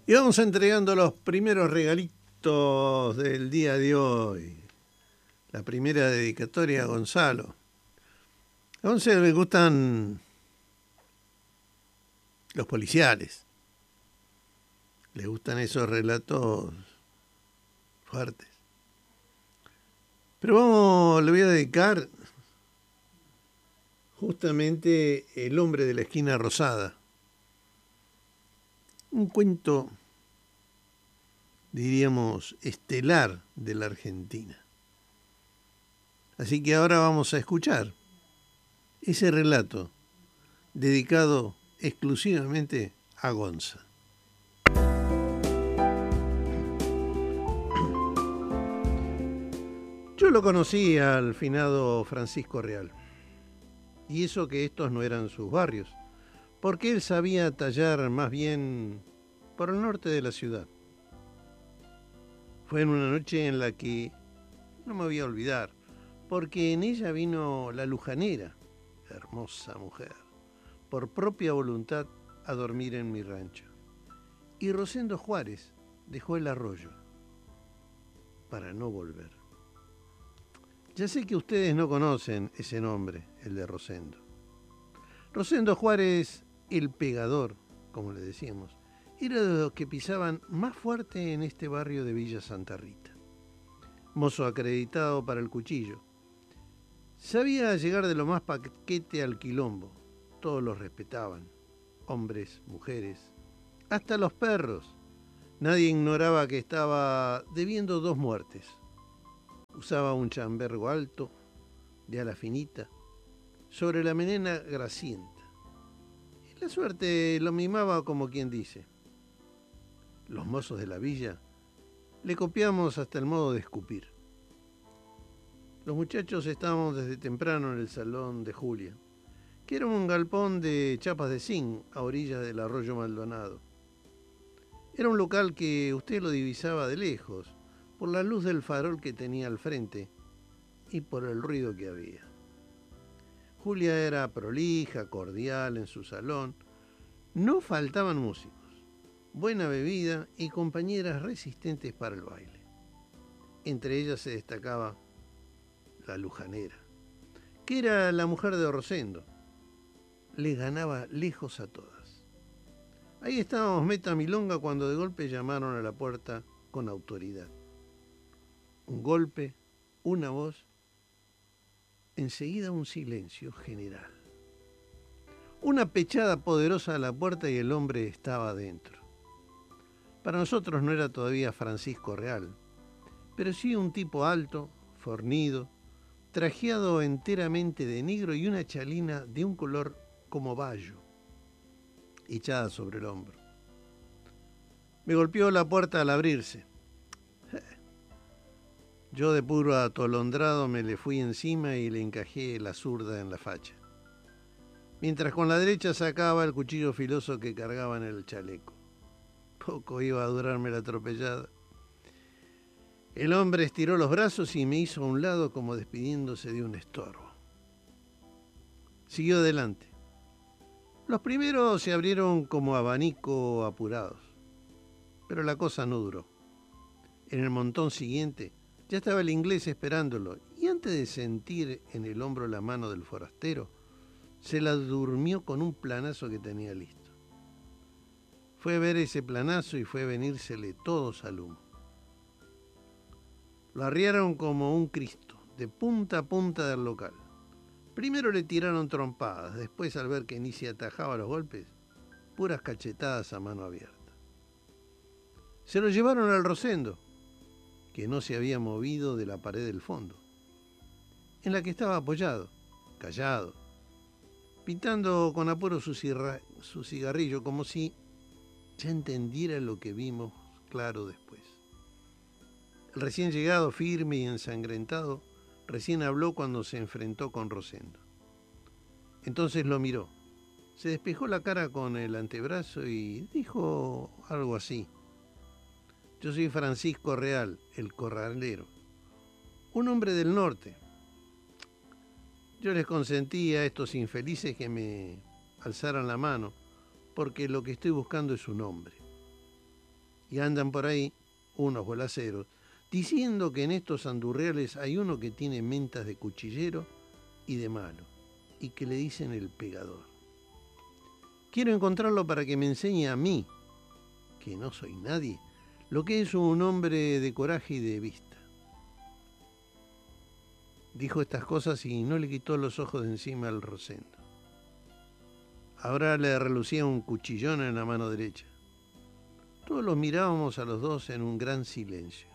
Y vamos entregando los primeros regalitos del día de hoy. La primera dedicatoria a Gonzalo. A Gonzalo le gustan los policiales. Le gustan esos relatos fuertes. Pero le voy a dedicar justamente El hombre de la esquina rosada. Un cuento, diríamos, estelar de la Argentina. Así que ahora vamos a escuchar ese relato dedicado exclusivamente a Gonza. Yo lo conocí al finado Francisco Real, y eso que estos no eran sus barrios, porque él sabía tallar más bien por el norte de la ciudad. Fue en una noche en la que no me voy a olvidar, porque en ella vino la lujanera, hermosa mujer, por propia voluntad a dormir en mi rancho. Y Rosendo Juárez dejó el arroyo para no volver. Ya sé que ustedes no conocen ese nombre, el de Rosendo. Rosendo Juárez, el pegador, como le decíamos, era de los que pisaban más fuerte en este barrio de Villa Santa Rita. Mozo acreditado para el cuchillo. Sabía llegar de lo más paquete al quilombo. Todos los respetaban. Hombres, mujeres, hasta los perros. Nadie ignoraba que estaba debiendo 2 muertes. Usaba un chambergo alto, de ala finita, sobre la melena grasienta. Y la suerte lo mimaba como quien dice. Los mozos de la villa le copiamos hasta el modo de escupir. Los muchachos estábamos desde temprano en el salón de Julia, que era un galpón de chapas de zinc a orillas del arroyo Maldonado. Era un local que usted lo divisaba de lejos, por la luz del farol que tenía al frente y por el ruido que había. Julia era prolija, cordial en su salón. No faltaban músicos, buena bebida y compañeras resistentes para el baile. Entre ellas se destacaba la lujanera, que era la mujer de Rosendo. Le ganaba lejos a todas. Ahí estábamos meta milonga cuando de golpe llamaron a la puerta con autoridad. Un golpe, una voz, enseguida un silencio general. Una pechada poderosa a la puerta y el hombre estaba dentro. Para nosotros no era todavía Francisco Real, pero sí un tipo alto, fornido, trajeado enteramente de negro y una chalina de un color como bayo, echada sobre el hombro. Me golpeó la puerta al abrirse. Yo de puro atolondrado me le fui encima y le encajé la zurda en la facha, mientras con la derecha sacaba el cuchillo filoso que cargaba en el chaleco. Poco iba a durarme la atropellada. El hombre estiró los brazos y me hizo a un lado como despidiéndose de un estorbo. Siguió adelante. Los primeros se abrieron como abanico apurados, pero la cosa no duró. En el montón siguiente ya estaba el inglés esperándolo y antes de sentir en el hombro la mano del forastero, se la durmió con un planazo que tenía listo. Fue a ver ese planazo y fue a venírsele todos al humo. Lo arriaron como un Cristo, de punta a punta del local. Primero le tiraron trompadas, después al ver que ni se atajaba los golpes, puras cachetadas a mano abierta. Se lo llevaron al Rosendo, que no se había movido de la pared del fondo, en la que estaba apoyado, callado, pintando con apuro su cigarrillo, como si ya entendiera lo que vimos claro después. El recién llegado, firme y ensangrentado, recién habló cuando se enfrentó con Rosendo. Entonces lo miró, se despejó la cara con el antebrazo y dijo algo así. Yo soy Francisco Real, el corralero, un hombre del norte. Yo les consentí a estos infelices que me alzaran la mano, porque lo que estoy buscando es un hombre. Y andan por ahí unos bolaceros diciendo que en estos andurreales hay uno que tiene mentas de cuchillero y de malo, y que le dicen el pegador. Quiero encontrarlo para que me enseñe a mí, que no soy nadie, lo que es un hombre de coraje y de vista. Dijo estas cosas y no le quitó los ojos de encima al Rosendo. Ahora le relucía un cuchillón en la mano derecha. Todos los mirábamos a los dos en un gran silencio.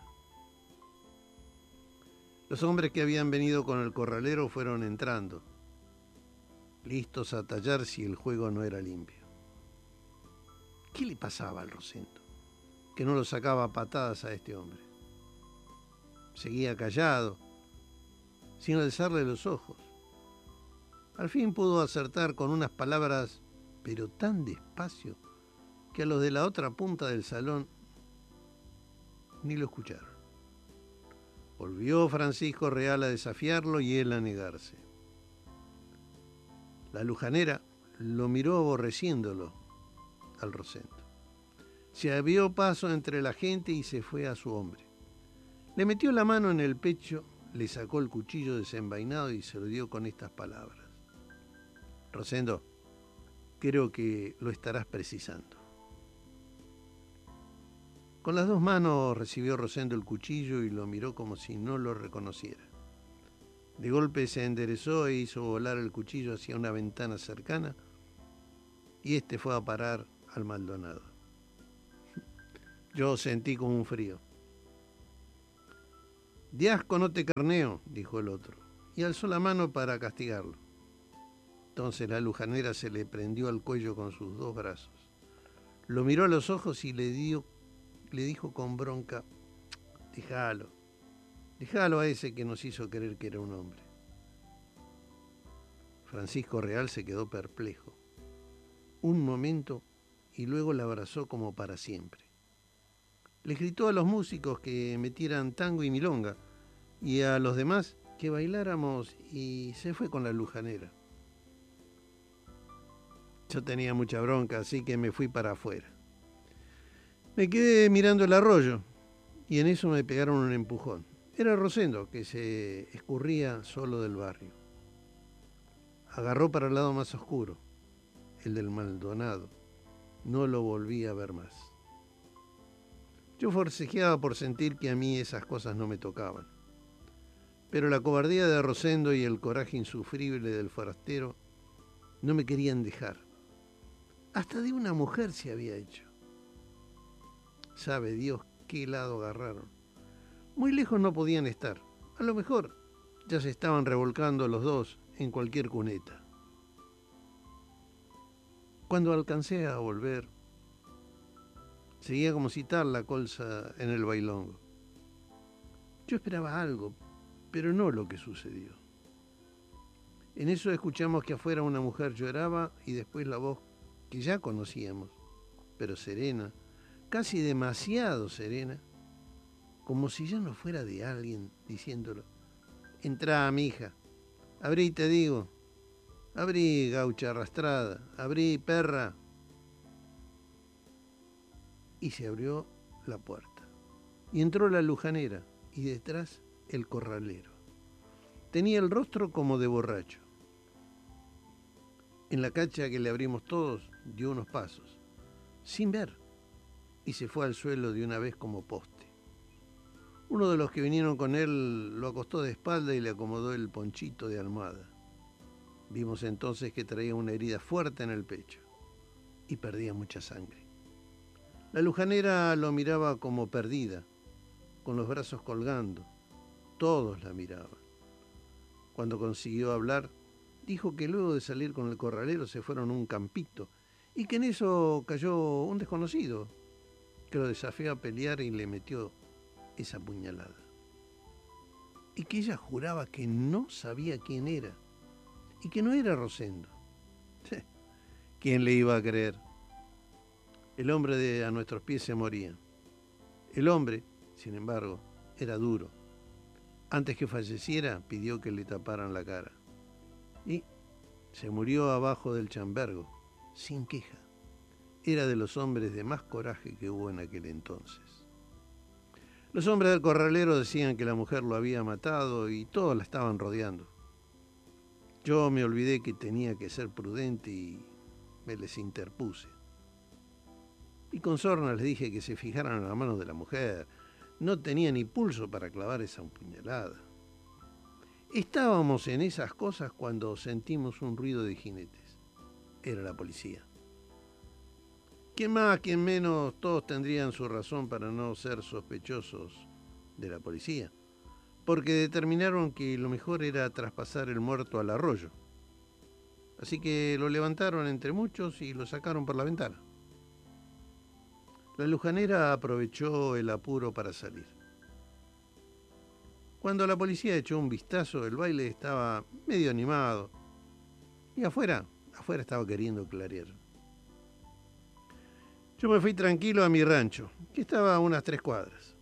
Los hombres que habían venido con el corralero fueron entrando, listos a tallar si el juego no era limpio. ¿Qué le pasaba al Rosendo? Que no lo sacaba a patadas a este hombre. Seguía callado, sin alzarle los ojos. Al fin pudo acertar con unas palabras, pero tan despacio, que a los de la otra punta del salón ni lo escucharon. Volvió Francisco Real a desafiarlo y él a negarse. La lujanera lo miró aborreciéndolo al Rosendo. Se abrió paso entre la gente y se fue a su hombre. Le metió la mano en el pecho, le sacó el cuchillo desenvainado y se lo dio con estas palabras. Rosendo, creo que lo estarás precisando. Con las dos manos recibió Rosendo el cuchillo y lo miró como si no lo reconociera. De golpe se enderezó e hizo volar el cuchillo hacia una ventana cercana y este fue a parar al Maldonado. Yo sentí como un frío. De asco no te carneo, dijo el otro, y alzó la mano para castigarlo. Entonces la lujanera se le prendió al cuello con sus dos brazos. Lo miró a los ojos y le dijo con bronca, déjalo a ese que nos hizo creer que era un hombre. Francisco Real se quedó perplejo. Un momento y luego la abrazó como para siempre. Le gritó a los músicos que metieran tango y milonga y a los demás que bailáramos y se fue con la lujanera. Yo tenía mucha bronca, así que me fui para afuera. Me quedé mirando el arroyo y en eso me pegaron un empujón. Era Rosendo, que se escurría solo del barrio. Agarró para el lado más oscuro, el del Maldonado. No lo volví a ver más. Yo forcejeaba por sentir que a mí esas cosas no me tocaban. Pero la cobardía de Rosendo y el coraje insufrible del forastero no me querían dejar. Hasta de una mujer se había hecho. Sabe Dios qué lado agarraron. Muy lejos no podían estar. A lo mejor ya se estaban revolcando los dos en cualquier cuneta. Cuando alcancé a volver, seguía como si tal la colza en el bailongo. Yo esperaba algo, pero no lo que sucedió. En eso escuchamos que afuera una mujer lloraba y después la voz que ya conocíamos, pero serena, casi demasiado serena, como si ya no fuera de alguien, diciéndolo. Entrá, mija, abrí, te digo, abrí, gaucha arrastrada, abrí, perra. Y se abrió la puerta. Y entró la lujanera y detrás el corralero. Tenía el rostro como de borracho. En la cacha que le abrimos todos, dio unos pasos, sin ver, y se fue al suelo de una vez como poste. Uno de los que vinieron con él lo acostó de espalda y le acomodó el ponchito de almohada. Vimos entonces que traía una herida fuerte en el pecho y perdía mucha sangre. La lujanera lo miraba como perdida, con los brazos colgando. Todos la miraban. Cuando consiguió hablar, dijo que luego de salir con el corralero se fueron a un campito y que en eso cayó un desconocido que lo desafió a pelear y le metió esa puñalada. Y que ella juraba que no sabía quién era y que no era Rosendo. ¿Quién le iba a creer? El hombre de a nuestros pies se moría. El hombre, sin embargo, era duro. Antes que falleciera, pidió que le taparan la cara. Y se murió abajo del chambergo, sin queja. era de los hombres de más coraje que hubo en aquel entonces. Los hombres del corralero decían que la mujer lo había matado y todos la estaban rodeando. Yo me olvidé que tenía que ser prudente y me les interpuse. Y con sorna les dije que se fijaran en la mano de la mujer. No tenía ni pulso para clavar esa puñalada. Estábamos en esas cosas cuando sentimos un ruido de jinetes. Era la policía. Quien más, quien menos, todos tendrían su razón para no ser sospechosos de la policía, porque determinaron que lo mejor era traspasar el muerto al arroyo. Así que lo levantaron entre muchos y lo sacaron por la ventana. La lujanera aprovechó el apuro para salir. Cuando la policía echó un vistazo, el baile estaba medio animado y afuera estaba queriendo clarear. Yo me fui tranquilo a mi rancho, que estaba a unas 3 cuadras.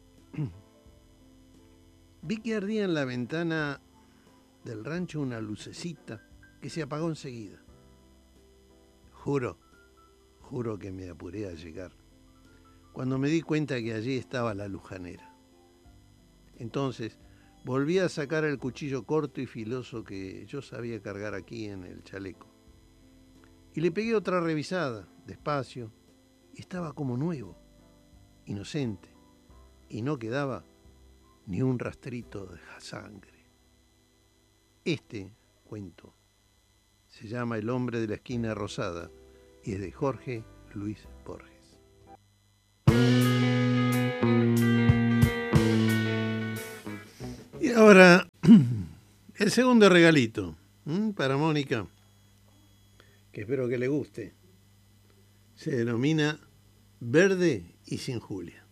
Vi que ardía en la ventana del rancho una lucecita que se apagó enseguida. Juro que me apuré a llegar, cuando me di cuenta que allí estaba la lujanera. Entonces volví a sacar el cuchillo corto y filoso que yo sabía cargar aquí en el chaleco. Y le pegué otra revisada, despacio, y estaba como nuevo, inocente, y no quedaba ni un rastrito de sangre. Este cuento se llama El hombre de la esquina rosada y es de Jorge Luis Borges. Y ahora, el segundo regalito para Mónica, que espero que le guste. Se denomina Verde y sin Julia.